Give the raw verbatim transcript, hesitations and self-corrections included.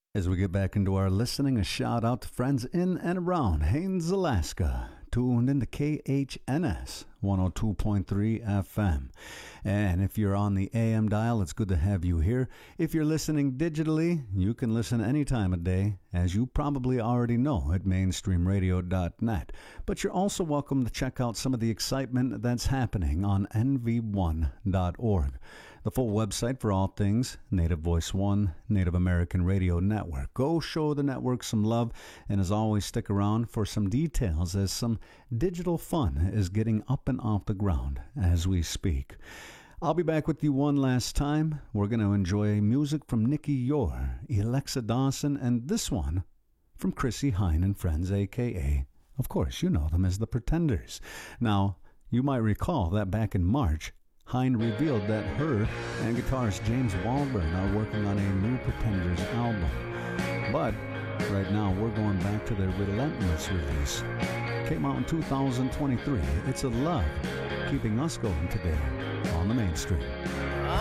As we get back into our listening, a shout out to friends in and around Haines, Alaska, tuned into K H N S one oh two point three F M. And if you're on the A M dial, it's good to have you here. If you're listening digitally, you can listen any time of day, as you probably already know, at mainstream radio dot net. But you're also welcome to check out some of the excitement that's happening on N V one dot org. The full website for all things Native Voice One, Native American Radio Network. Go show the network some love, and as always, stick around for some details as some digital fun is getting up and off the ground as we speak. I'll be back with you one last time. We're going to enjoy music from Nikki Yor, Alexa Dawson, and this one from Chrissie Hynde and Friends, a k a, of course, you know them as the Pretenders. Now, you might recall that back in March, Hynde revealed that her and guitarist James Walburn are working on a new Pretenders album. But right now we're going back to their Relentless release. Came out in two thousand twenty-three. It's a love keeping us going today on the mainstream.